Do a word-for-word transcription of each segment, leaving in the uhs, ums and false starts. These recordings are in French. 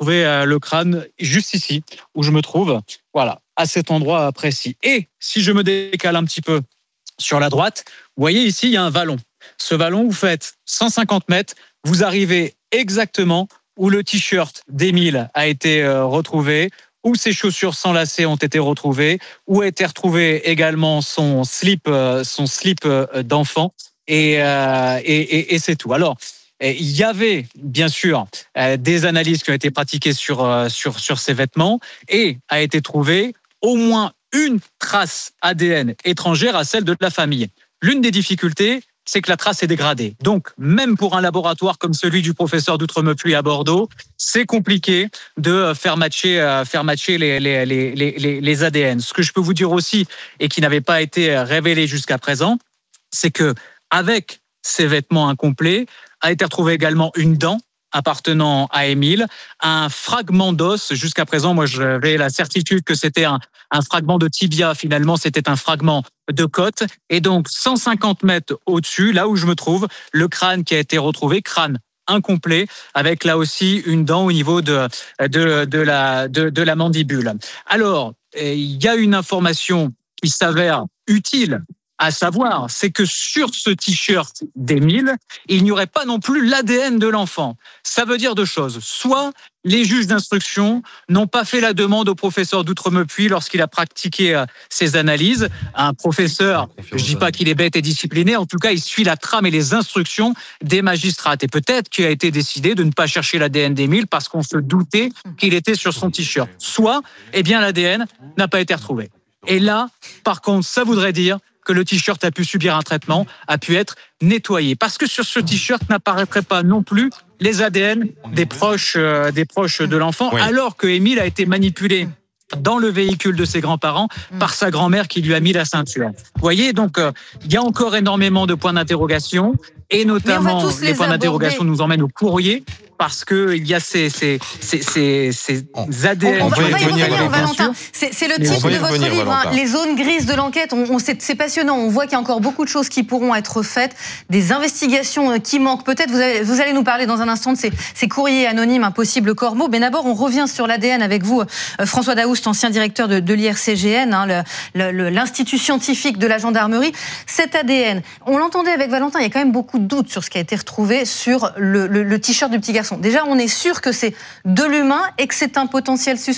retrouvé euh, le crâne juste ici, où je me trouve, voilà, à cet endroit précis. Et si je me décale un petit peu sur la droite, vous voyez ici, il y a un vallon. Ce vallon, vous faites cent cinquante mètres, vous arrivez exactement où le t-shirt d'Émile a été euh, retrouvé, où ses chaussures sans lacets ont été retrouvées, où a été retrouvé également son slip, euh, son slip euh, d'enfant, et, euh, et, et, et c'est tout. Alors, il y avait bien sûr euh, des analyses qui ont été pratiquées sur, euh, sur, sur ces vêtements, et a été trouvé au moins une trace A D N étrangère à celle de la famille. L'une des difficultés, c'est que la trace est dégradée. Donc, même pour un laboratoire comme celui du professeur d'Outremepuis à Bordeaux, c'est compliqué de faire matcher, faire matcher les, les, les, les, les A D N. Ce que je peux vous dire aussi, et qui n'avait pas été révélé jusqu'à présent, c'est que avec ces vêtements incomplets, a été retrouvée également une dent appartenant à Émile, un fragment d'os. Jusqu'à présent, moi, j'avais la certitude que c'était un, un fragment de tibia. Finalement, c'était un fragment de côte. Et donc, cent cinquante mètres au-dessus, là où je me trouve, le crâne qui a été retrouvé, crâne incomplet, avec là aussi une dent au niveau de, de, de, la, de, de la mandibule. Alors, il y a une information qui s'avère utile à savoir, c'est que sur ce t-shirt d'Émile, il n'y aurait pas non plus l'A D N de l'enfant. Ça veut dire deux choses. Soit les juges d'instruction n'ont pas fait la demande au professeur d'Outremepuis lorsqu'il a pratiqué ses analyses. Un professeur, je ne dis pas qu'il est bête et discipliné, en tout cas, il suit la trame et les instructions des magistrats. Et peut-être qu'il a été décidé de ne pas chercher l'A D N d'Émile parce qu'on se doutait qu'il était sur son t-shirt. Soit, eh bien, l'A D N n'a pas été retrouvé. Et là, par contre, ça voudrait dire que le t-shirt a pu subir un traitement, a pu être nettoyé. Parce que sur ce t-shirt n'apparaîtraient pas non plus les A D N des proches, euh, des proches de l'enfant, oui. Alors que Émile a été manipulé dans le véhicule de ses grands-parents par sa grand-mère qui lui a mis la ceinture. Vous voyez, donc il euh, y a encore énormément de points d'interrogation, et notamment les, les points d'interrogation nous emmènent au courrier, parce qu'il y a ces, ces, ces, ces, ces A D N. On, on va y revenir, Valentin. C'est, c'est le titre de votre livre, hein, Les zones grises de l'enquête. On, on, c'est, c'est passionnant. On voit qu'il y a encore beaucoup de choses qui pourront être faites, des investigations qui manquent. Peut-être vous allez, vous allez nous parler dans un instant de ces, ces courriers anonymes, un possible corbeau. Mais d'abord, on revient sur l'A D N avec vous, François Daoust, ancien directeur de, de l'I R C G N, hein, le, le, l'institut scientifique de la gendarmerie. Cet A D N, on l'entendait avec Valentin, il y a quand même beaucoup de doutes sur ce qui a été retrouvé sur le, le, le t-shirt du petit garçon. Déjà, on est sûr que c'est de l'humain et que c'est un potentiel suspect ?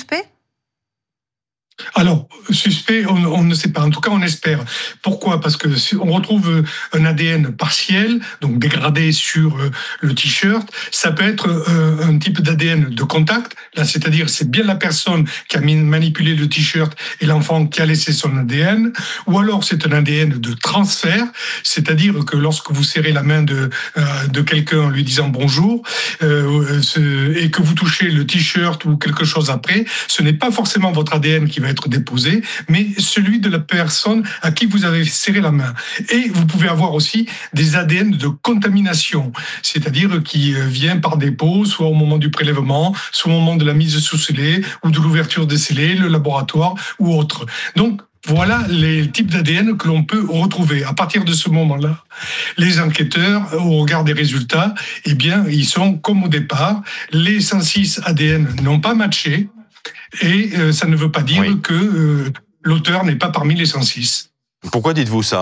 Alors, suspect, on, on ne sait pas. En tout cas, on espère. Pourquoi ? Parce que si on retrouve un A D N partiel, donc dégradé sur le t-shirt, ça peut être un type d'A D N de contact. Là, c'est-à-dire, c'est bien la personne qui a manipulé le t-shirt et l'enfant qui a laissé son A D N. Ou alors, c'est un A D N de transfert, c'est-à-dire que lorsque vous serrez la main de, de quelqu'un en lui disant bonjour euh, et que vous touchez le t-shirt ou quelque chose après, ce n'est pas forcément votre A D N qui va être déposé, mais celui de la personne à qui vous avez serré la main. Et vous pouvez avoir aussi des A D N de contamination, c'est-à-dire qui vient par dépôt, soit au moment du prélèvement, soit au moment de la mise sous scellé ou de l'ouverture des scellés, le laboratoire ou autre. Donc, voilà les types d'A D N que l'on peut retrouver. À partir de ce moment-là, les enquêteurs, au regard des résultats, eh bien, ils sont comme au départ. Les cent six A D N n'ont pas matché, et euh, ça ne veut pas dire oui. que euh, l'auteur n'est pas parmi les cent six. Pourquoi dites-vous ça ?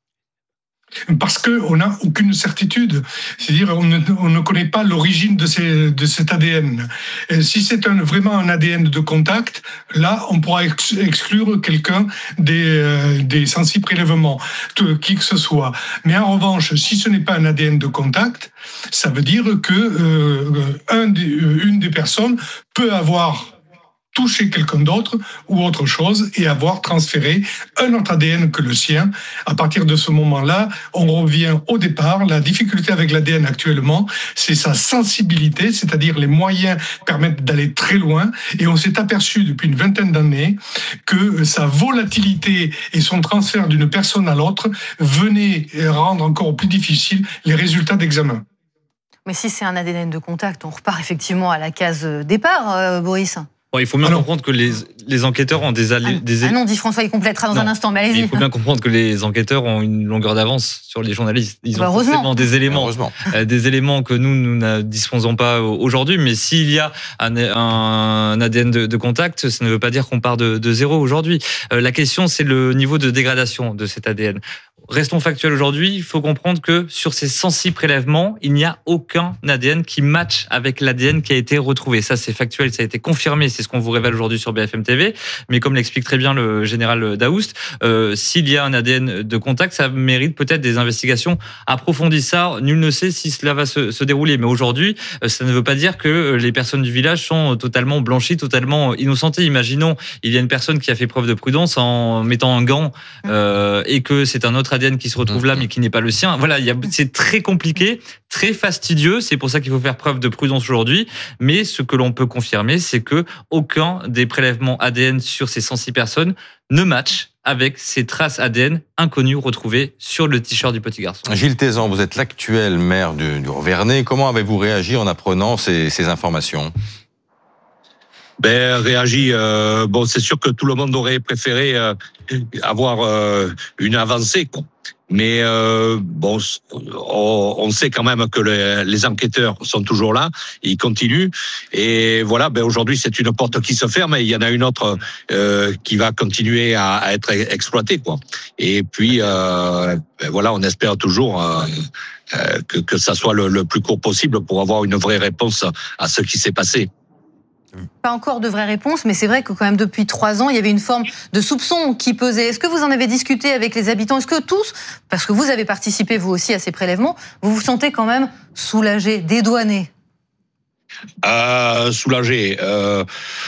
Parce qu'on n'a aucune certitude. C'est-à-dire on ne, on ne connaît pas l'origine de, ces, de cet A D N. Et si c'est un, vraiment un A D N de contact, là, on pourra ex- exclure quelqu'un des, euh, des cent six prélèvements, tout, qui que ce soit. Mais en revanche, si ce n'est pas un A D N de contact, ça veut dire que euh, un des, une des personnes peut avoir toucher quelqu'un d'autre ou autre chose et avoir transféré un autre A D N que le sien. À partir de ce moment-là, on revient au départ. La difficulté avec l'A D N actuellement, c'est sa sensibilité, c'est-à-dire les moyens permettent d'aller très loin. Et on s'est aperçu depuis une vingtaine d'années que sa volatilité et son transfert d'une personne à l'autre venaient rendre encore plus difficile les résultats d'examen. Mais si c'est un A D N de contact, on repart effectivement à la case départ, euh, Boris. Bon, il faut bien Alors, comprendre que les, les enquêteurs ont des... Alli- ah, des... ah non, dit François, il complétera dans non, un instant, mais allez-y. Il faut bien comprendre que les enquêteurs ont une longueur d'avance sur les journalistes. Ils bah, ont forcément des éléments, euh, des éléments que nous, nous ne disposons pas aujourd'hui, mais s'il y a un, un A D N de, de contact, ça ne veut pas dire qu'on part de, de zéro aujourd'hui. Euh, la question, c'est le niveau de dégradation de cet A D N. Restons factuels aujourd'hui, il faut comprendre que sur ces cent six prélèvements, il n'y a aucun A D N qui matche avec l'A D N qui a été retrouvé. Ça, c'est factuel, ça a été confirmé, c'est ce qu'on vous révèle aujourd'hui sur B F M T V. Mais comme l'explique très bien le général Daoust, euh, s'il y a un A D N de contact, ça mérite peut-être des investigations approfondies. Ça, nul ne sait si cela va se, se dérouler. Mais aujourd'hui, ça ne veut pas dire que les personnes du village sont totalement blanchies, totalement innocentées. Imaginons, il y a une personne qui a fait preuve de prudence en mettant un gant euh, et que c'est un autre A D N qui se retrouve là mais qui n'est pas le sien. Voilà, il y a, c'est très compliqué, très fastidieux. C'est pour ça qu'il faut faire preuve de prudence aujourd'hui. Mais ce que l'on peut confirmer, c'est que aucun des prélèvements A D N sur ces cent six personnes ne match avec ces traces A D N inconnues retrouvées sur le t-shirt du petit garçon. Gilles Thézan, vous êtes l'actuel maire du, du Vernay. Comment avez-vous réagi en apprenant ces, ces informations ? Ben réagi. Euh, bon, c'est sûr que tout le monde aurait préféré euh, avoir euh, une avancée, quoi. Mais euh, bon, on, on sait quand même que les, les enquêteurs sont toujours là, ils continuent. Et voilà, ben aujourd'hui c'est une porte qui se ferme et il y en a une autre euh, qui va continuer à, à être exploitée, quoi. Et puis euh, ben voilà, on espère toujours euh, euh, que, que ça soit le, le plus court possible pour avoir une vraie réponse à ce qui s'est passé. Pas encore de vraies réponses, mais c'est vrai que quand même depuis trois ans, il y avait une forme de soupçon qui pesait. Est-ce que vous en avez discuté avec les habitants ? Est-ce que tous, parce que vous avez participé vous aussi à ces prélèvements, vous vous sentez quand même soulagé, dédouané ? euh, Soulagé. Euh,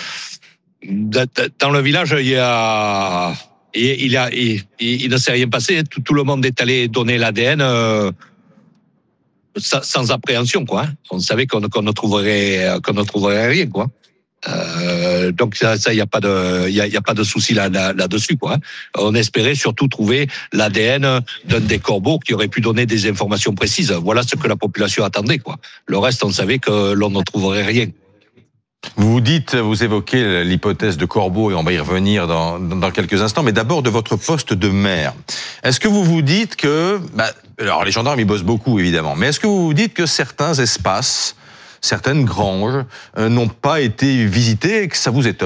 dans le village, il y a, il, a, il, il ne s'est rien passé. Tout, tout le monde est allé donner l'A D N. Euh, sans appréhension, quoi. On savait qu'on, qu'on ne trouverait, qu'on ne trouverait rien, quoi. Euh, donc ça, ça, y a pas de, y a, y a pas de souci là, là, là-dessus, quoi. On espérait surtout trouver l'A D N d'un des corbeaux qui aurait pu donner des informations précises. Voilà ce que la population attendait, quoi. Le reste, on savait que l'on ne trouverait rien. Vous dites, vous évoquez l'hypothèse de corbeau et on va y revenir dans, dans quelques instants, mais d'abord de votre poste de maire. Est-ce que vous vous dites que, bah, alors les gendarmes ils bossent beaucoup évidemment, mais est-ce que vous vous dites que certains espaces, certaines granges euh, n'ont pas été visités et que ça vous étonne ?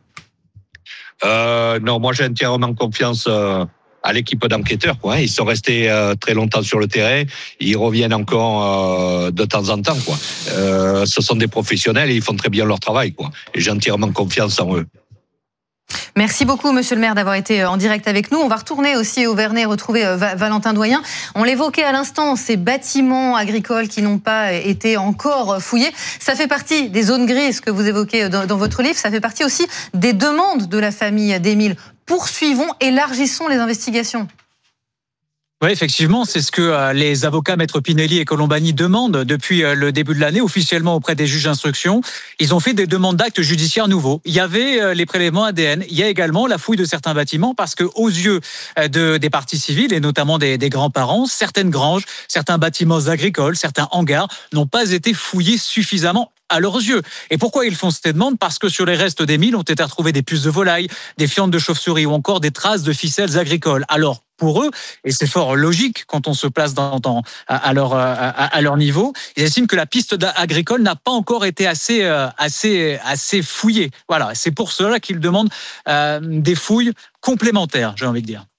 euh, Non, moi j'ai entièrement confiance euh, à l'équipe d'enquêteurs, quoi. Ils sont restés euh, très longtemps sur le terrain, ils reviennent encore euh, de temps en temps, quoi. Euh, ce sont des professionnels et ils font très bien leur travail, quoi. Et j'ai entièrement confiance en eux. Merci beaucoup, monsieur le maire, d'avoir été en direct avec nous. On va retourner aussi au Vernay, retrouver Valentin Doyen. On l'évoquait à l'instant, ces bâtiments agricoles qui n'ont pas été encore fouillés. Ça fait partie des zones grises que vous évoquez dans, dans votre livre. Ça fait partie aussi des demandes de la famille d'Émile. Poursuivons, élargissons les investigations. Oui, effectivement, c'est ce que les avocats Maître Pinelli et Colombani demandent depuis le début de l'année, officiellement auprès des juges d'instruction. Ils ont fait des demandes d'actes judiciaires nouveaux. Il y avait les prélèvements A D N, il y a également la fouille de certains bâtiments, parce que aux yeux de, des parties civiles, et notamment des, des grands-parents, certaines granges, certains bâtiments agricoles, certains hangars n'ont pas été fouillés suffisamment à leurs yeux. Et pourquoi ils font cette demande ? Parce que sur les restes d'Émile ont été retrouvés des puces de volaille, des fientes de chauve-souris ou encore des traces de ficelles agricoles. Alors, pour eux, et c'est fort logique quand on se place dans, dans, à, leur, à, à leur niveau, ils estiment que la piste agricole n'a pas encore été assez, assez, assez fouillée. Voilà, c'est pour cela qu'ils demandent euh, des fouilles complémentaires, j'ai envie de dire.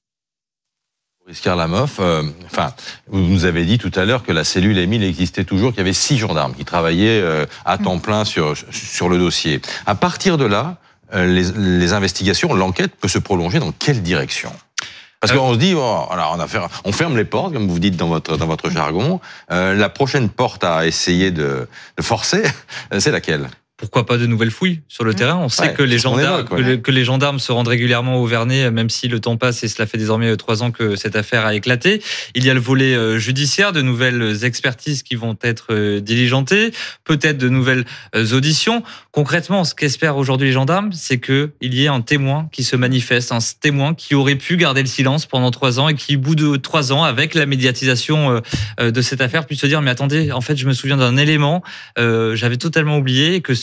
Boris Karlamov, euh, enfin, vous nous avez dit tout à l'heure que la cellule Émile existait toujours, qu'il y avait six gendarmes qui travaillaient euh, à temps plein sur, sur le dossier. À partir de là, euh, les, les investigations, l'enquête peut se prolonger dans quelle direction ? Parce qu'on se dit, oh, alors on, a fait, on ferme les portes, comme vous dites dans votre, dans votre jargon. Euh, la prochaine porte à essayer de, de forcer, c'est laquelle ? Pourquoi pas de nouvelles fouilles sur le terrain ? On sait ouais, que, les gendarmes, évoque, ouais. que, le, que les gendarmes se rendent régulièrement au Vernay, même si le temps passe et cela fait désormais trois ans que cette affaire a éclaté. Il y a le volet judiciaire, de nouvelles expertises qui vont être diligentées, peut-être de nouvelles auditions. Concrètement, ce qu'espèrent aujourd'hui les gendarmes, c'est qu'il y ait un témoin qui se manifeste, un témoin qui aurait pu garder le silence pendant trois ans et qui, au bout de trois ans, avec la médiatisation de cette affaire, puisse se dire « mais attendez, en fait, je me souviens d'un élément, euh, j'avais totalement oublié que ce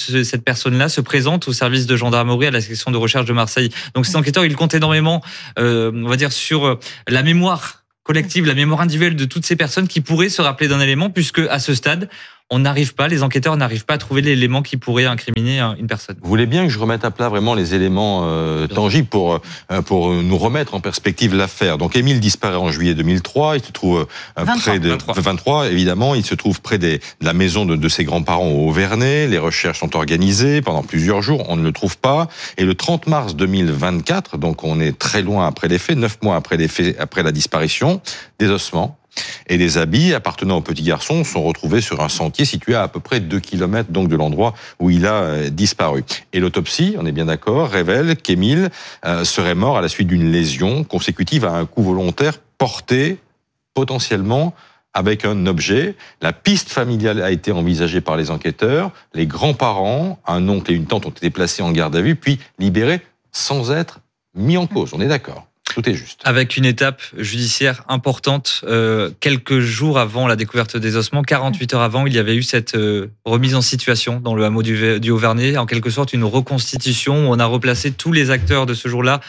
ce, cette personne-là se présente au service de gendarmerie à la section de recherche de Marseille. Donc ces enquêteurs, ils comptent énormément, euh, on va dire, sur la mémoire collective, la mémoire individuelle de toutes ces personnes qui pourraient se rappeler d'un élément, puisque à ce stade, on n'arrive pas, les enquêteurs n'arrivent pas à trouver l'élément qui pourrait incriminer une personne. Vous voulez bien que je remette à plat vraiment les éléments euh, tangibles pour, euh, pour nous remettre en perspective l'affaire. Donc Émile disparaît en juillet deux mille trois, il se trouve euh, près de vingt-trois. vingt-trois, évidemment, il se trouve près des, de la maison de, de ses grands-parents au Vernay. Les recherches sont organisées pendant plusieurs jours, on ne le trouve pas. Et le trente mars deux mille vingt-quatre, donc on est très loin après les faits, neuf mois après les faits, après la disparition, des ossements et des habits appartenant au petit garçon sont retrouvés sur un sentier situé à à peu près deux kilomètres donc de l'endroit où il a disparu. Et l'autopsie, on est bien d'accord, révèle qu'Émile euh, serait mort à la suite d'une lésion consécutive à un coup volontaire porté potentiellement avec un objet. La piste familiale a été envisagée par les enquêteurs. Les grands-parents, un oncle et une tante ont été placés en garde à vue puis libérés sans être mis en cause. On est d'accord. Tout est juste. Avec une étape judiciaire importante, euh, quelques jours avant la découverte des ossements, quarante-huit heures avant, il y avait eu cette euh, remise en situation dans le hameau du, du Haut-Vernay, en quelque sorte une reconstitution où on a replacé tous les acteurs de ce jour-là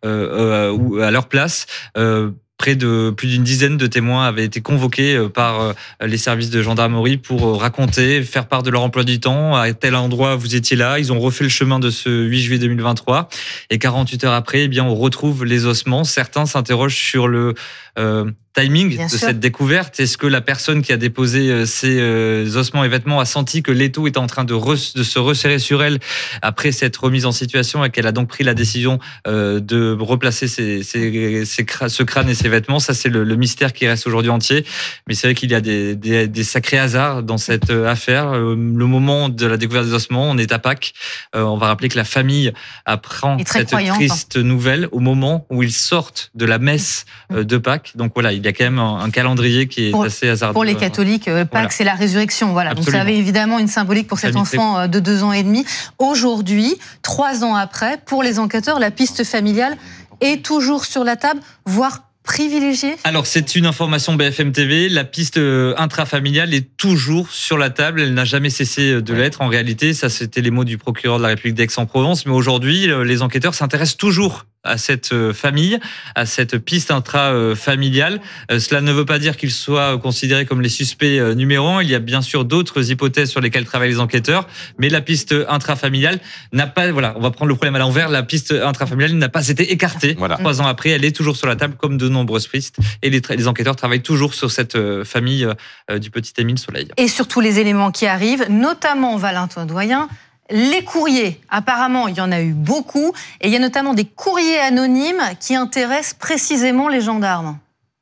euh, euh, à leur place. Euh, Près de plus d'une dizaine de témoins avaient été convoqués par les services de gendarmerie pour raconter, faire part de leur emploi du temps. À tel endroit, vous étiez là. Ils ont refait le chemin de ce huit juillet deux mille vingt-trois. Et quarante-huit heures après, eh bien, on retrouve les ossements. Certains s'interrogent sur le euh, timing Bien de sûr. cette découverte. Est-ce que la personne qui a déposé ces euh, ossements et vêtements a senti que l'étau était en train de, re- de se resserrer sur elle après cette remise en situation et qu'elle a donc pris la décision euh, de replacer ses, ses, ses cra- ce crâne et ses vêtements? Ça, c'est le, le mystère qui reste aujourd'hui entier. Mais c'est vrai qu'il y a des, des, des sacrés hasards dans cette affaire. Euh, le moment de la découverte des ossements, on est à Pâques. Euh, on va rappeler que la famille apprend cette croyante. triste nouvelle au moment où ils sortent de la messe euh, de Pâques. Donc voilà, il y a quand même un, un calendrier qui est pour, assez hasardeux. Pour les catholiques, Pâques, voilà. c'est la résurrection. Voilà. Donc ça avait évidemment une symbolique pour cet enfant de deux ans et demi. Aujourd'hui, trois ans après, pour les enquêteurs, la piste familiale est toujours sur la table, voire privilégiée. Alors, c'est une information B F M T V. La piste intrafamiliale est toujours sur la table. Elle n'a jamais cessé de l'être. En réalité, ça, c'était les mots du procureur de la République d'Aix-en-Provence. Mais aujourd'hui, les enquêteurs s'intéressent toujours à cette famille, à cette piste intrafamiliale. Cela ne veut pas dire qu'ils soient considérés comme les suspects numéro un. Il y a bien sûr d'autres hypothèses sur lesquelles travaillent les enquêteurs, mais la piste intrafamiliale n'a pas, voilà, on va prendre le problème à l'envers, la piste intrafamiliale n'a pas été écartée. Voilà. Trois ans après, elle est toujours sur la table comme de nombreuses pistes et les, les enquêteurs travaillent toujours sur cette famille du petit Émile Soleil. Et sur tous les éléments qui arrivent, notamment Valentin Doyen, les courriers, apparemment, il y en a eu beaucoup. Et il y a notamment des courriers anonymes qui intéressent précisément les gendarmes.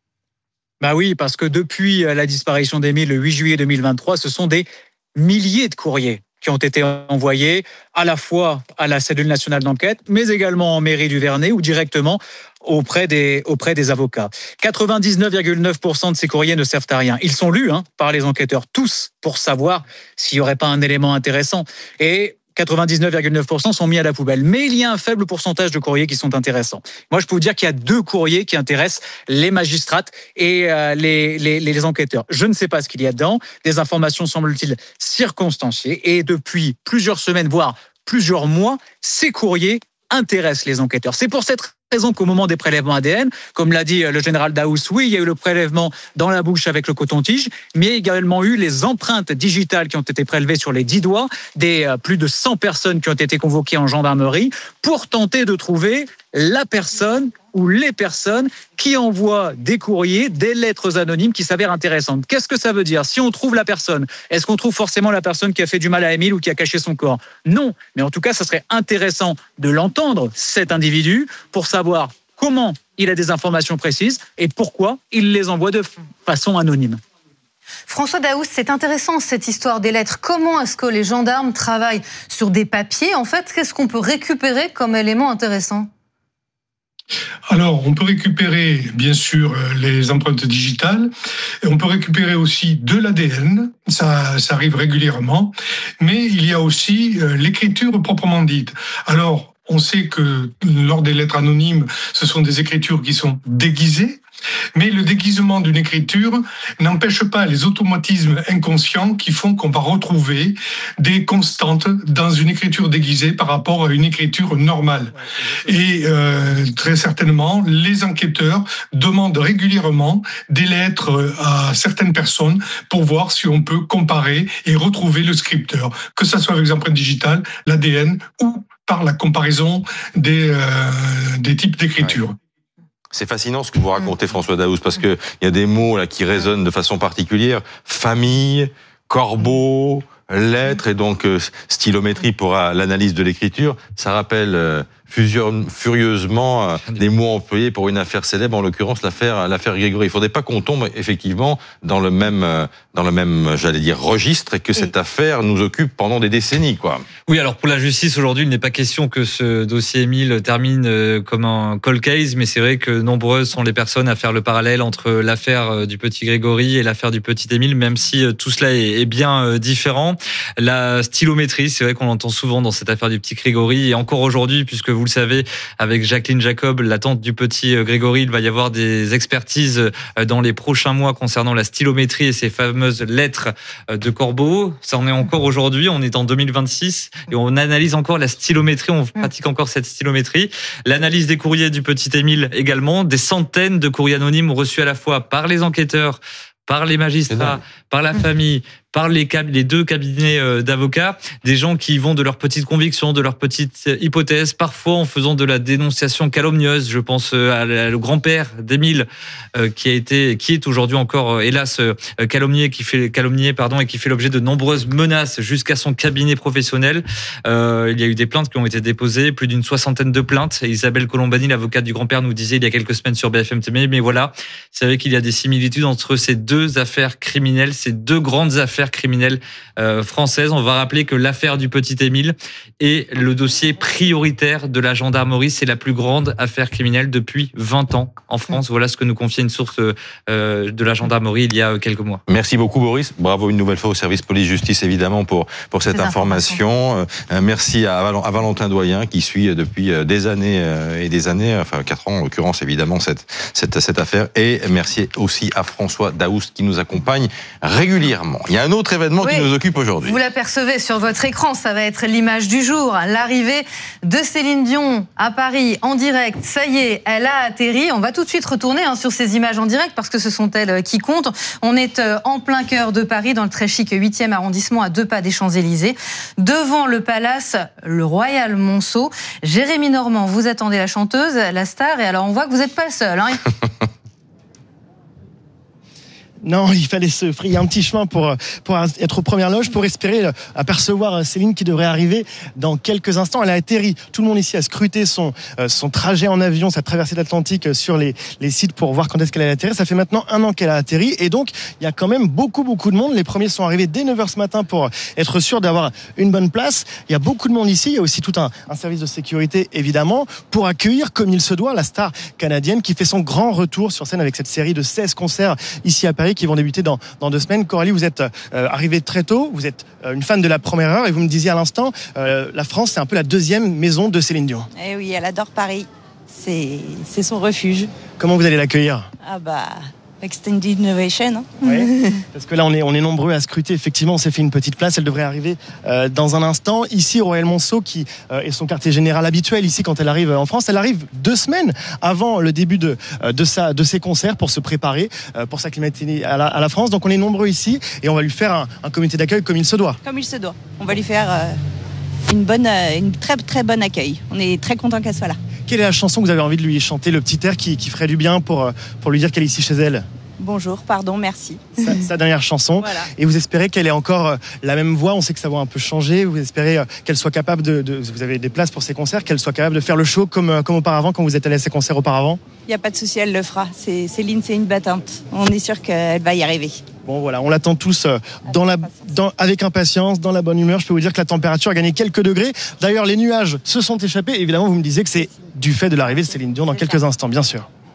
Bah oui, parce que depuis la disparition d'Émile le huit juillet deux mille vingt-trois, ce sont des milliers de courriers qui ont été envoyés à la fois à la cellule nationale d'enquête, mais également en mairie du Vernay ou directement auprès des, auprès des avocats. quatre-vingt-dix-neuf virgule neuf pour cent de ces courriers ne servent à rien. Ils sont lus hein, par les enquêteurs, tous, pour savoir s'il n'y aurait pas un élément intéressant. Et quatre-vingt-dix-neuf virgule neuf pour cent sont mis à la poubelle. Mais il y a un faible pourcentage de courriers qui sont intéressants. Moi, je peux vous dire qu'il y a deux courriers qui intéressent les magistrates et euh, les, les, les enquêteurs. Je ne sais pas ce qu'il y a dedans. Des informations, semble-t-il, circonstanciées. Et depuis plusieurs semaines, voire plusieurs mois, ces courriers intéressent les enquêteurs. C'est pour cette raison qu'au moment des prélèvements A D N, comme l'a dit le général Daous, oui, il y a eu le prélèvement dans la bouche avec le coton-tige, mais il y a également eu les empreintes digitales qui ont été prélevées sur les dix doigts des euh, plus de cent personnes qui ont été convoquées en gendarmerie pour tenter de trouver la personne ou les personnes qui envoient des courriers, des lettres anonymes qui s'avèrent intéressantes. Qu'est-ce que ça veut dire? Si on trouve la personne, est-ce qu'on trouve forcément la personne qui a fait du mal à Émile ou qui a caché son corps? Non, mais en tout cas, ça serait intéressant de l'entendre, cet individu, pour savoir comment il a des informations précises et pourquoi il les envoie de façon anonyme. François Daous, c'est intéressant cette histoire des lettres. Comment est-ce que les gendarmes travaillent sur des papiers? En fait, qu'est-ce qu'on peut récupérer comme élément intéressant? Alors, on peut récupérer, bien sûr, les empreintes digitales. Et on peut récupérer aussi de l'A D N. Ça, ça arrive régulièrement. Mais il y a aussi l'écriture proprement dite. Alors, on sait que lors des lettres anonymes, ce sont des écritures qui sont déguisées. Mais le déguisement d'une écriture n'empêche pas les automatismes inconscients qui font qu'on va retrouver des constantes dans une écriture déguisée par rapport à une écriture normale. Et euh, très certainement, les enquêteurs demandent régulièrement des lettres à certaines personnes pour voir si on peut comparer et retrouver le scripteur, que ce soit avec les empreintes digitales, l'A D N ou par la comparaison des, euh, des types d'écriture. Ouais. C'est fascinant ce que vous racontez, François Daoust, parce qu'il y a des mots là qui résonnent de façon particulière. Famille, corbeau, lettres, et donc euh, stylométrie pour euh, l'analyse de l'écriture. Ça rappelle euh, furieusement euh, les mots employés pour une affaire célèbre, en l'occurrence l'affaire, l'affaire Grégory. Il ne faudrait pas qu'on tombe effectivement dans le même, euh, dans le même, j'allais dire, registre, et que cette affaire nous occupe pendant des décennies, quoi. Oui, alors pour la justice aujourd'hui, il n'est pas question que ce dossier Émile termine euh, comme un cold case, mais c'est vrai que nombreuses sont les personnes à faire le parallèle entre l'affaire du petit Grégory et l'affaire du petit Émile, même si euh, tout cela est, est bien euh, différent. La stylométrie, c'est vrai qu'on l'entend souvent dans cette affaire du petit Grégory, et encore aujourd'hui, puisque vous le savez, avec Jacqueline Jacob, la tante du petit Grégory, il va y avoir des expertises dans les prochains mois concernant la stylométrie et ces fameuses lettres de corbeau. Ça en est encore aujourd'hui, on est en deux mille vingt-six et on analyse encore la stylométrie, on pratique encore cette stylométrie. L'analyse des courriers du petit Émile également, des centaines de courriers anonymes reçus à la fois par les enquêteurs, par les magistrats, par la famille, par les, cab- les deux cabinets euh, d'avocats, des gens qui vont de leurs petites convictions, de leurs petites hypothèses, parfois en faisant de la dénonciation calomnieuse. Je pense euh, à la, le grand-père d'Émile, euh, qui a été, qui est aujourd'hui encore, euh, hélas, euh, calomnié, qui fait calomnié, pardon, et qui fait l'objet de nombreuses menaces jusqu'à son cabinet professionnel. Euh, il y a eu des plaintes qui ont été déposées, plus d'une soixantaine de plaintes. Et Isabelle Colombani, l'avocate du grand-père, nous disait il y a quelques semaines sur B F M T V, mais voilà, c'est vrai qu'il y a des similitudes entre ces deux affaires criminelles, ces deux grandes affaires criminelles euh, françaises. On va rappeler que l'affaire du petit Émile est le dossier prioritaire de la gendarmerie. C'est la plus grande affaire criminelle depuis vingt ans en France. Voilà ce que nous confiait une source euh, de la gendarmerie il y a quelques mois. Merci beaucoup, Boris. Bravo une nouvelle fois au service police-justice, évidemment, pour, pour cette information. Euh, merci à, à Valentin Doyen, qui suit depuis des années et des années, enfin quatre ans en l'occurrence, évidemment, cette, cette, cette affaire. Et merci aussi à François Daoust, qui nous accompagne régulièrement. Il y a un autre événement oui, qui nous occupe aujourd'hui. Vous l'apercevez sur votre écran, ça va être l'image du jour. L'arrivée de Céline Dion à Paris en direct. Ça y est, elle a atterri. On va tout de suite retourner hein, sur ces images en direct parce que ce sont elles qui comptent. On est en plein cœur de Paris, dans le très chic huitième arrondissement, à deux pas des Champs-Élysées. Devant le palace, le Royal Monceau. Jérémy Normand, vous attendez la chanteuse, la star. Et alors, on voit que vous n'êtes pas seul. Hein. Non, il fallait se frayer un petit chemin pour, pour être aux premières loges, pour espérer apercevoir Céline qui devrait arriver dans quelques instants. Elle a atterri. Tout le monde ici a scruté son, son trajet en avion, sa traversée de l'Atlantique sur les, les sites pour voir quand est-ce qu'elle allait atterrir. Ça fait maintenant un an qu'elle a atterri et donc il y a quand même beaucoup, beaucoup de monde. Les premiers sont arrivés dès neuf heures ce matin pour être sûr d'avoir une bonne place. Il y a beaucoup de monde ici. Il y a aussi tout un, un service de sécurité, évidemment, pour accueillir, comme il se doit, la star canadienne qui fait son grand retour sur scène avec cette série de seize concerts ici à Paris qui vont débuter dans, dans deux semaines. Coralie, vous êtes euh, arrivée très tôt, vous êtes euh, une fan de la première heure et vous me disiez à l'instant, euh, la France, c'est un peu la deuxième maison de Céline Dion. Eh oui, elle adore Paris, c'est, c'est son refuge. Comment vous allez l'accueillir ? Ah bah... Extended Innovation. Hein. Oui, parce que là, on est, on est nombreux à scruter. Effectivement, on s'est fait une petite place. Elle devrait arriver euh, dans un instant. Ici, au Royal Monceau, qui euh, est son quartier général habituel ici quand elle arrive en France. Elle arrive deux semaines avant le début de, de, sa, de ses concerts pour se préparer, euh, pour s'acclimater à la, à la France. Donc, on est nombreux ici et on va lui faire un, un comité d'accueil comme il se doit. Comme il se doit. On va lui faire euh, une, bonne, euh, une très, très bonne accueil. On est très content qu'elle soit là. Quelle est la chanson que vous avez envie de lui chanter, le petit air qui, qui ferait du bien pour, pour lui dire qu'elle est ici chez elle ? Bonjour, pardon, merci. Sa, sa dernière chanson. Voilà. Et vous espérez qu'elle ait encore la même voix. On sait que sa voix a un peu changé. Vous espérez qu'elle soit capable de, de... Vous avez des places pour ses concerts, qu'elle soit capable de faire le show comme, comme auparavant, quand vous êtes allé à ses concerts auparavant ? Il n'y a pas de souci, elle le fera. C'est, Céline, c'est une battante. On est sûr qu'elle va y arriver. Bon voilà, on l'attend tous dans la, dans, avec impatience, dans la bonne humeur. Je peux vous dire que la température a gagné quelques degrés. D'ailleurs, les nuages se sont échappés. Évidemment, vous me disiez que c'est du fait de l'arrivée de Céline Dion dans quelques instants, bien sûr.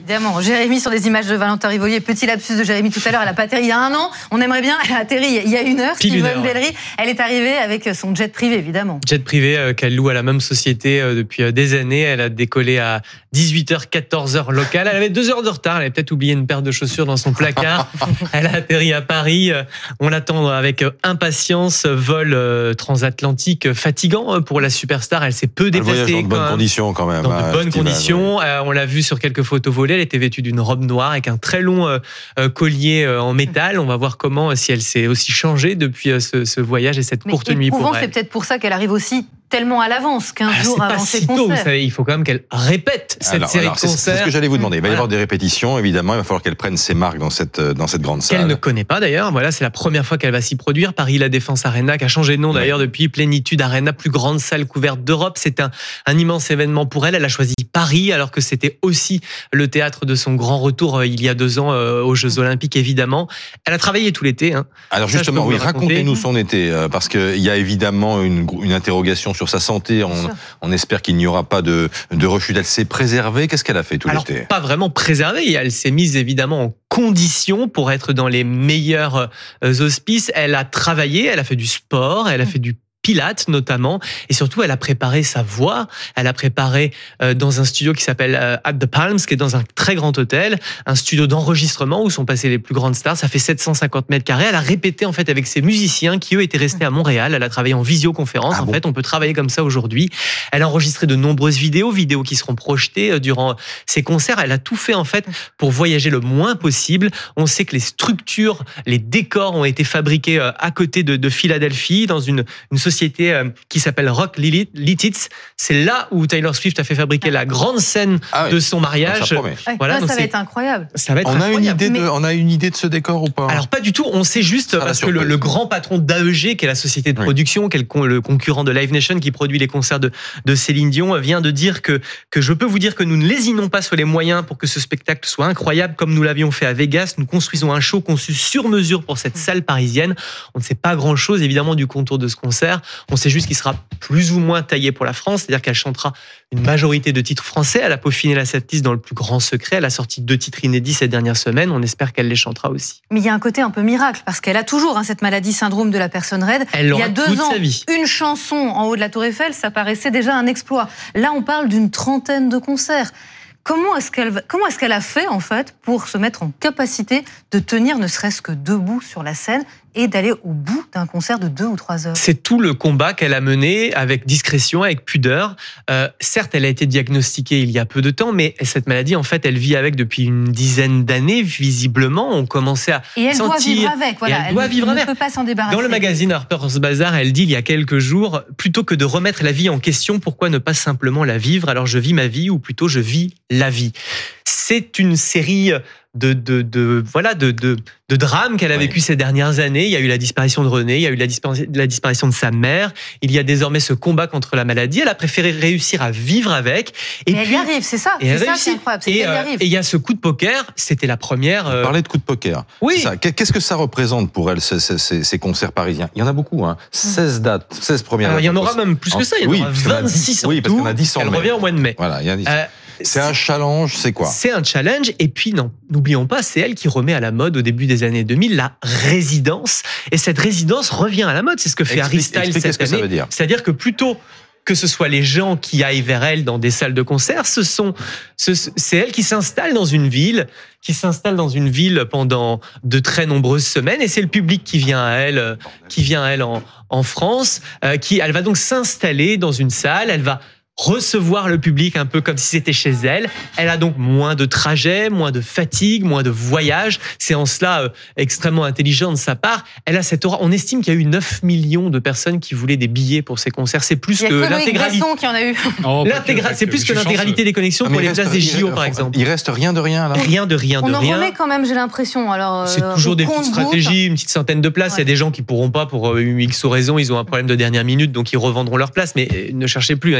Évidemment, Jérémy sur des images de Valentin Rivolier, petit lapsus de Jérémy tout à l'heure, elle a pas atterri il y a un an, on aimerait bien, elle a atterri il y a une heure, Steve Bellery, ouais. Elle est arrivée avec son jet privé évidemment. Jet privé euh, qu'elle loue à la même société euh, depuis euh, des années, elle a décollé à dix-huit heures, quatorze heures locales, elle avait deux heures de retard, elle avait peut-être oublié une paire de chaussures dans son placard, elle a atterri à Paris, euh, on l'attend avec euh, impatience, vol euh, transatlantique fatigant euh, pour la superstar, elle s'est peu déplacée. Elle voyage dans de bonnes conditions quand même. Dans hein, de bonnes Steven, conditions, ouais. euh, on l'a vu sur quelques photos volées, elle était vêtue d'une robe noire avec un très long euh, euh, collier euh, en métal. On va voir comment, si elle s'est aussi changée depuis euh, ce, ce voyage et cette Mais courte nuit pour elle. C'est peut-être pour ça qu'elle arrive aussi tellement à l'avance, quinze ah, jours avant ses concerts. Vous savez, il faut quand même qu'elle répète cette alors, série alors, de concerts. C'est ce que j'allais vous demander. Il va y voilà. avoir des répétitions, évidemment. Il va falloir qu'elle prenne ses marques dans cette, dans cette grande salle. Qu'elle ne connaît pas d'ailleurs. Voilà, c'est la première fois qu'elle va s'y produire. Paris La Défense Arena, qui a changé de nom d'ailleurs ouais. depuis Plénitude Arena, plus grande salle couverte d'Europe. C'est un, un immense événement pour elle. Elle a choisi Paris, alors que c'était aussi le théâtre de son grand retour euh, il y a deux ans euh, aux Jeux Olympiques, évidemment. Elle a travaillé tout l'été. Hein. Alors Ça, justement, oui, racontez-nous son été, euh, parce qu'il y a évidemment une, une interrogation sur sa santé. On, on espère qu'il n'y aura pas de, de rechute. Elle s'est préservée. Qu'est-ce qu'elle a fait tout Alors, l'été ? Pas vraiment préservée. Elle s'est mise évidemment en condition pour être dans les meilleurs auspices. Elle a travaillé, elle a fait du sport, elle a fait du Pilates notamment, et surtout elle a préparé sa voix, elle a préparé euh, dans un studio qui s'appelle euh, At the Palms, qui est dans un très grand hôtel, un studio d'enregistrement où sont passées les plus grandes stars, ça fait sept cent cinquante mètres carrés, elle a répété en fait avec ses musiciens qui eux étaient restés à Montréal, elle a travaillé en visioconférence, ah en bon fait on peut travailler comme ça aujourd'hui, elle a enregistré de nombreuses vidéos, vidéos qui seront projetées durant ses concerts, elle a tout fait en fait pour voyager le moins possible, on sait que les structures, les décors ont été fabriqués euh, à côté de, de Philadelphie, dans une, une société société qui s'appelle Rock Lititz. C'est là où Taylor Swift a fait fabriquer la grande scène ah oui. de son mariage. Ça promet. Voilà, non, ça va être incroyable. Ça va être on, incroyable. A une idée de, Mais... on a une idée de ce décor ou pas ? Alors pas du tout. On sait juste ça parce que le, le grand patron d'A E G, qui est la société de production, oui. qui est le, le concurrent de Live Nation, qui produit les concerts de, de Céline Dion, vient de dire que, que je peux vous dire que nous ne lésinons pas sur les moyens pour que ce spectacle soit incroyable, comme nous l'avions fait à Vegas. Nous construisons un show conçu sur mesure pour cette salle parisienne. On ne sait pas grand-chose évidemment du contour de ce concert. On sait juste qu'il sera plus ou moins taillée pour la France, c'est-à-dire qu'elle chantera une majorité de titres français. Elle a peaufiné la setlist dans le plus grand secret. Elle a sorti deux titres inédits ces dernières semaines. On espère qu'elle les chantera aussi. Mais il y a un côté un peu miracle, parce qu'elle a toujours hein, cette maladie syndrome de la personne raide. Elle il y a deux ans, sa vie. Une chanson en haut de la Tour Eiffel, ça paraissait déjà un exploit. Là, on parle d'une trentaine de concerts. Comment est-ce qu'elle, comment est-ce qu'elle a fait, en fait, pour se mettre en capacité de tenir ne serait-ce que debout sur la scène et d'aller au bout d'un concert de deux ou trois heures ? C'est tout le combat qu'elle a mené avec discrétion, avec pudeur. Euh, certes, elle a été diagnostiquée il y a peu de temps, mais cette maladie, en fait, elle vit avec depuis une dizaine d'années, visiblement. On commençait à Et elle sentir... doit vivre avec, voilà. Elle, elle doit vivre ne avec. peut pas s'en débarrasser. Dans le magazine Harper's Bazaar, elle dit il y a quelques jours, plutôt que de remettre la vie en question, pourquoi ne pas simplement la vivre ? Alors je vis ma vie, ou plutôt je vis la vie. C'est une série de, de, de, voilà, de, de, de drames qu'elle a vécu ouais. ces dernières années. Il y a eu la disparition de René, il y a eu la disparition, la disparition de sa mère. Il y a désormais ce combat contre la maladie. Elle a préféré réussir à vivre avec. Et, et puis, elle y arrive, c'est ça. Et c'est ça, c'est incroyable. C'est et, qu'elle y arrive. Et il y a ce coup de poker. C'était la première. Euh... Parler de coup de poker. Oui. Ça. Qu'est-ce que ça représente pour elle, ces, ces, ces concerts parisiens ? Il y en a beaucoup, hein. seize dates, seize premières Alors, dates. Il y en aura même plus que ça. Il y en oui, aura vingt-six en Oui, parce qu'on a dix en mai. Elle revient au mois de mai. Voilà, il y a dix. Euh, C'est un challenge, c'est quoi ? C'est un challenge, et puis non, n'oublions pas, c'est elle qui remet à la mode au début des années deux mille la résidence, et cette résidence revient à la mode, c'est ce que fait Harry Styles cette ce que année. Ça veut dire. C'est-à-dire que plutôt que ce soit les gens qui aillent vers elle dans des salles de concert, ce sont, ce, c'est elle qui s'installe dans une ville, qui s'installe dans une ville pendant de très nombreuses semaines, et c'est le public qui vient à elle, qui vient à elle en, en France, euh, qui, elle va donc s'installer dans une salle, elle va recevoir le public un peu comme si c'était chez elle. Elle a donc moins de trajets, moins de fatigue, moins de voyages. C'est en cela euh, extrêmement intelligent de sa part. Elle a cette aura. On estime qu'il y a eu neuf millions de personnes qui voulaient des billets pour ces concerts. C'est plus que, que l'intégralité. Qui en a eu. Oh, L'intégra... C'est plus que l'intégralité des connexions ah, pour les places des J O, par exemple. Il reste rien de rien, là. Rien de rien de On en rien. remet quand même, j'ai l'impression. Alors, c'est toujours euh, des petites stratégies, une petite centaine de places. Ouais. Il y a des gens qui pourront pas pour euh, X raisons. Ils ont un problème de dernière minute, donc ils revendront leur place. Mais euh, ne cherchez plus, hein, évidemment.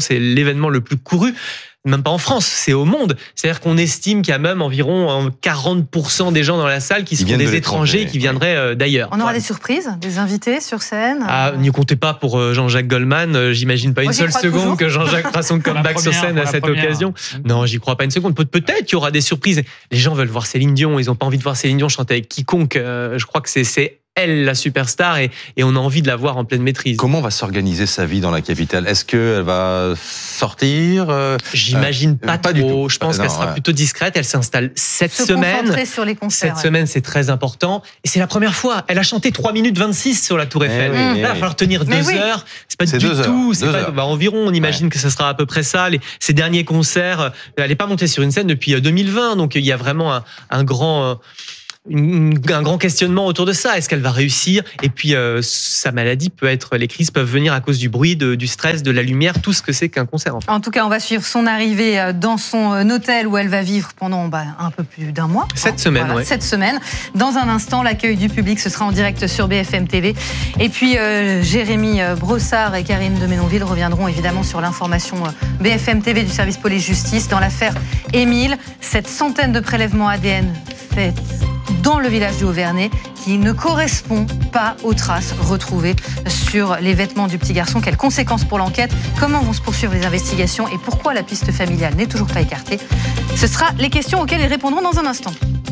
c'est l'événement le plus couru. Même pas en France, c'est au monde. C'est-à-dire qu'on estime qu'il y a même environ quarante pour cent des gens dans la salle qui sont des étrangers qui viendraient d'ailleurs. On aura des surprises, des invités sur scène. Ah, n'y comptez pas pour Jean-Jacques Goldman. J'imagine pas une Moi, seule seconde toujours. que Jean-Jacques fera son comeback sur scène à cette première. occasion. Non, j'y crois pas une seconde. Peut-être qu'il y aura des surprises. Les gens veulent voir Céline Dion. Ils n'ont pas envie de voir Céline Dion chanter avec quiconque. Je crois que c'est, c'est elle la superstar et, et on a envie de la voir en pleine maîtrise. Comment va s'organiser sa vie dans la capitale ? Est-ce qu'elle va sortir euh, J'imagine pas, pas trop. Je pense non, qu'elle sera ouais. plutôt discrète. Elle s'installe cette Se semaine. Sur les concerts, cette ouais. semaine, c'est très important. Et c'est la première fois. Elle a chanté trois minutes vingt-six sur la Tour Eiffel. Oui, Là, oui, il va falloir tenir Mais deux oui. heures. C'est pas c'est du deux tout. Heures. C'est deux pas, heures. bah, environ, on imagine ouais. que ça sera à peu près ça. Les, ses derniers concerts, elle n'est pas montée sur une scène depuis deux mille vingt. Donc il y a vraiment un, un grand. Euh, Une, un grand questionnement autour de ça. Est-ce qu'elle va réussir ? Et puis, euh, sa maladie peut être, les crises peuvent venir à cause du bruit, de, du stress, de la lumière, tout ce que c'est qu'un concert. En fait. En tout cas, on va suivre son arrivée dans son hôtel où elle va vivre pendant bah, un peu plus d'un mois. Cette hein, semaine, voilà, ouais. Cette semaine. Dans un instant, l'accueil du public, ce sera en direct sur B F M T V. Et puis, euh, Jérémy Brossard et Karine de Ménonville reviendront évidemment sur l'information B F M T V du service police-justice dans l'affaire Émile. Cette centaine de prélèvements A D N faits dans le village du Haut-Vernay qui ne correspond pas aux traces retrouvées sur les vêtements du petit garçon. Quelles conséquences pour l'enquête ? Comment vont se poursuivre les investigations ? Et pourquoi la piste familiale n'est toujours pas écartée ? Ce sera les questions auxquelles ils répondront dans un instant.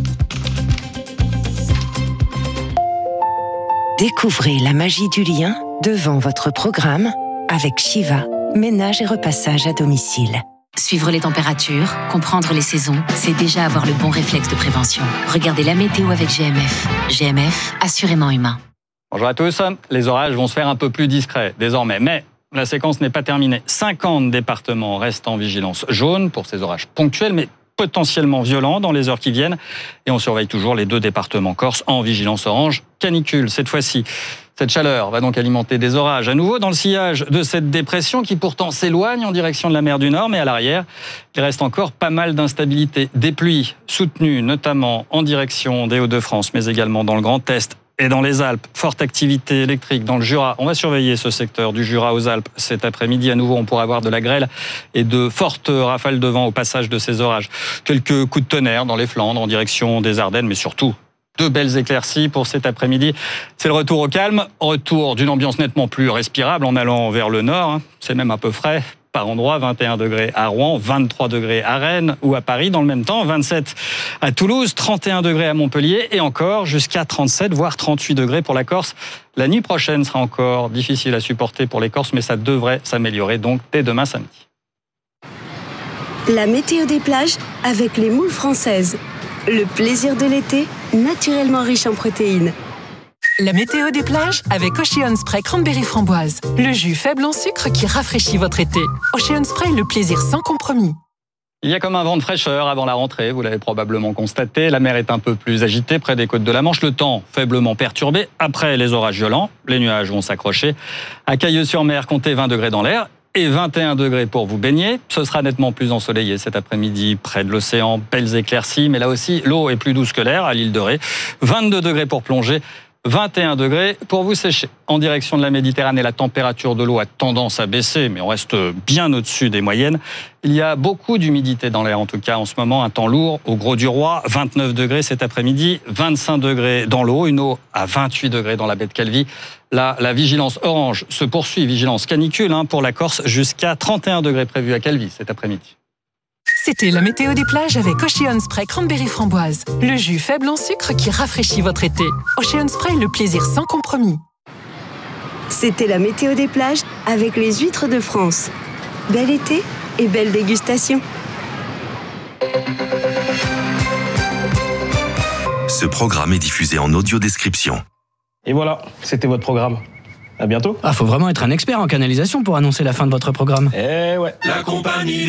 Découvrez la magie du lien devant votre programme avec Shiva, ménage et repassage à domicile. Suivre les températures, comprendre les saisons, c'est déjà avoir le bon réflexe de prévention. Regardez la météo avec G M F. G M F, assurément humain. Bonjour à tous. Les orages vont se faire un peu plus discrets désormais, mais la séquence n'est pas terminée. cinquante départements restent en vigilance jaune pour ces orages ponctuels, mais potentiellement violents dans les heures qui viennent. Et on surveille toujours les deux départements corses en vigilance orange canicule cette fois-ci. Cette chaleur va donc alimenter des orages à nouveau dans le sillage de cette dépression qui pourtant s'éloigne en direction de la mer du Nord, mais à l'arrière, il reste encore pas mal d'instabilité. Des pluies soutenues notamment en direction des Hauts-de-France, mais également dans le Grand Est et dans les Alpes. Forte activité électrique dans le Jura. On va surveiller ce secteur du Jura aux Alpes cet après-midi. À nouveau, on pourra avoir de la grêle et de fortes rafales de vent au passage de ces orages. Quelques coups de tonnerre dans les Flandres en direction des Ardennes, mais surtout de belles éclaircies pour cet après-midi. C'est le retour au calme, retour d'une ambiance nettement plus respirable en allant vers le nord. C'est même un peu frais par endroit, vingt et un degrés à Rouen, vingt-trois degrés à Rennes ou à Paris dans le même temps, vingt-sept à Toulouse, trente et un degrés à Montpellier et encore jusqu'à trente-sept voire trente-huit degrés pour la Corse. La nuit prochaine sera encore difficile à supporter pour les Corses, mais ça devrait s'améliorer donc dès demain samedi. La météo des plages avec les moules françaises. Le plaisir de l'été, naturellement riche en protéines. La météo des plages avec Ocean Spray Cranberry Framboise. Le jus faible en sucre qui rafraîchit votre été. Ocean Spray, le plaisir sans compromis. Il y a comme un vent de fraîcheur avant la rentrée, vous l'avez probablement constaté. La mer est un peu plus agitée près des côtes de la Manche. Le temps faiblement perturbé. Après les orages violents, les nuages vont s'accrocher. À Cailleux-sur-Mer, comptez vingt degrés dans l'air. Et vingt et un degrés pour vous baigner. Ce sera nettement plus ensoleillé cet après-midi près de l'océan. Belles éclaircies, mais là aussi, l'eau est plus douce que l'air à l'île de Ré. vingt-deux degrés pour plonger, vingt et un degrés pour vous sécher. En direction de la Méditerranée, la température de l'eau a tendance à baisser, mais on reste bien au-dessus des moyennes. Il y a beaucoup d'humidité dans l'air, en tout cas en ce moment. Un temps lourd au Gros du Roi, vingt-neuf degrés cet après-midi, vingt-cinq degrés dans l'eau, une eau à vingt-huit degrés dans la baie de Calvi. Là, la vigilance orange se poursuit, vigilance canicule hein, pour la Corse, jusqu'à trente et un degrés prévus à Calvi cet après-midi. C'était la météo des plages avec Ocean Spray Cranberry Framboise. Le jus faible en sucre qui rafraîchit votre été. Ocean Spray, le plaisir sans compromis. C'était la météo des plages avec les huîtres de France. Bel été et belle dégustation. Ce programme est diffusé en audio-description. Et voilà, c'était votre programme. À bientôt. Ah, faut vraiment être un expert en canalisation pour annoncer la fin de votre programme. Eh ouais. La compagnie